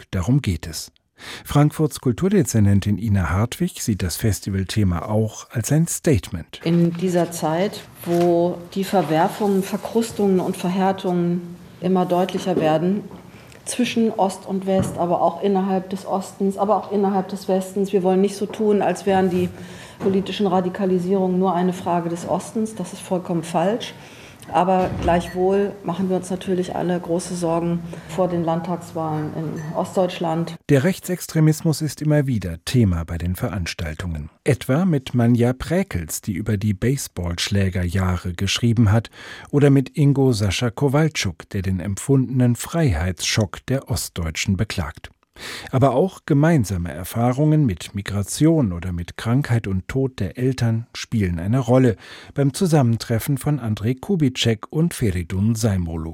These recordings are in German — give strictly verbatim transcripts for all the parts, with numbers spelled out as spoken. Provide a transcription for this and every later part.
darum geht es. Frankfurts Kulturdezernentin Ina Hartwig sieht das Festivalthema auch als ein Statement. In dieser Zeit, wo die Verwerfungen, Verkrustungen und Verhärtungen immer deutlicher werden, zwischen Ost und West, aber auch innerhalb des Ostens, aber auch innerhalb des Westens. Wir wollen nicht so tun, als wären die politischen Radikalisierungen nur eine Frage des Ostens. Das ist vollkommen falsch. Aber gleichwohl machen wir uns natürlich alle große Sorgen vor den Landtagswahlen in Ostdeutschland. Der Rechtsextremismus ist immer wieder Thema bei den Veranstaltungen. Etwa mit Manja Präkels, die über die Baseballschlägerjahre geschrieben hat, oder mit Ingo Sascha Kowalczuk, der den empfundenen Freiheitsschock der Ostdeutschen beklagt. Aber auch gemeinsame Erfahrungen mit Migration oder mit Krankheit und Tod der Eltern spielen eine Rolle beim Zusammentreffen von André Kubitschek und Feridun Saimolu.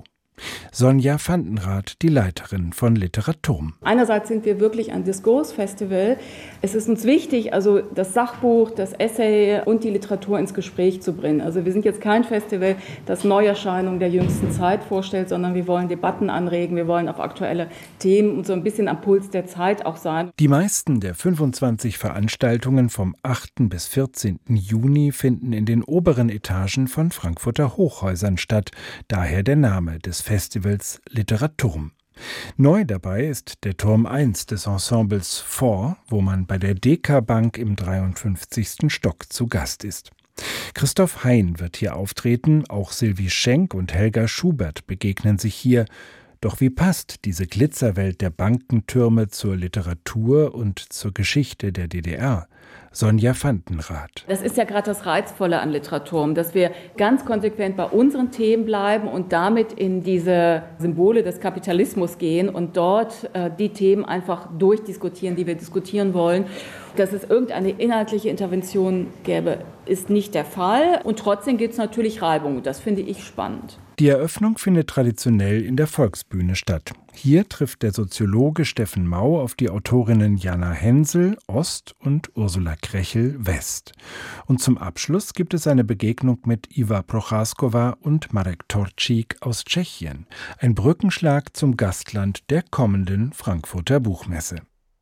Sonja Vandenrath, die Leiterin von Literaturm. Einerseits sind wir wirklich ein Diskursfestival. Es ist uns wichtig, also das Sachbuch, das Essay und die Literatur ins Gespräch zu bringen. Also wir sind jetzt kein Festival, das Neuerscheinungen der jüngsten Zeit vorstellt, sondern wir wollen Debatten anregen, wir wollen auf aktuelle Themen und so ein bisschen am Puls der Zeit auch sein. Die meisten der fünfundzwanzig Veranstaltungen vom achten bis vierzehnten Juni finden in den oberen Etagen von Frankfurter Hochhäusern statt, daher der Name des Festivals Literaturm. Neu dabei ist der Turm eins des Ensembles Four, wo man bei der Deka Bank im dreiundfünfzigsten Stock zu Gast ist. Christoph Hein wird hier auftreten, auch Sylvie Schenk und Helga Schubert begegnen sich hier. Doch wie passt diese Glitzerwelt der Bankentürme zur Literatur und zur Geschichte der D D R? Sonja Vandenrath. Das ist ja gerade das Reizvolle an Literaturm, dass wir ganz konsequent bei unseren Themen bleiben und damit in diese Symbole des Kapitalismus gehen und dort äh, die Themen einfach durchdiskutieren, die wir diskutieren wollen. Dass es irgendeine inhaltliche Intervention gäbe, ist nicht der Fall. Und trotzdem gibt es natürlich Reibung. Das finde ich spannend. Die Eröffnung findet traditionell in der Volksbühne statt. Hier trifft der Soziologe Steffen Mau auf die Autorinnen Jana Hensel, Ost, und Ursula Krechel, West. Und zum Abschluss gibt es eine Begegnung mit Iva Prochaskova und Marek Torčík aus Tschechien. Ein Brückenschlag zum Gastland der kommenden Frankfurter Buchmesse.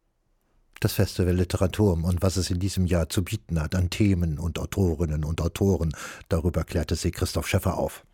Das Festival Literaturm und was es in diesem Jahr zu bieten hat an Themen und Autorinnen und Autoren, darüber klärte sie Christoph Schäffer auf.